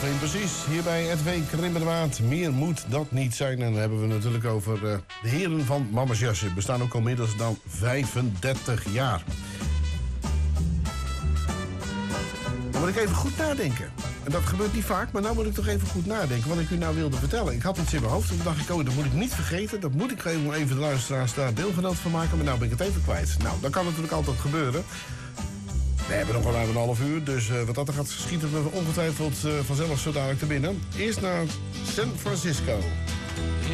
1 precies. Hier bij RTW Krimmerwaard. Meer moet dat niet zijn. En dan hebben we natuurlijk over de heren van Mama's Jasje. Bestaan ook al middels dan 35 jaar. Dan moet ik even goed nadenken. En dat gebeurt niet vaak, maar nou moet ik toch even goed nadenken wat ik u nou wilde vertellen. Ik had iets in mijn hoofd en toen dacht ik, oh, dat moet ik niet vergeten. Dat moet ik even de luisteraars daar deelgenoot van maken. Maar nou ben ik het even kwijt. Nou, dat kan natuurlijk altijd gebeuren. We hebben nog wel ruim een half uur, dus wat dat er gaat schieten we ongetwijfeld vanzelf zo dadelijk te binnen. Eerst naar San Francisco.